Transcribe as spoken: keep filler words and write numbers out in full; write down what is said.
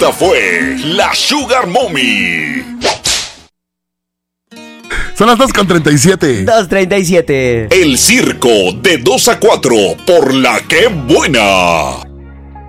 Esta fue la Sugar Mommy. Son las dos con treinta y siete. dos treinta y siete. El circo de dos a cuatro por La Que Buena.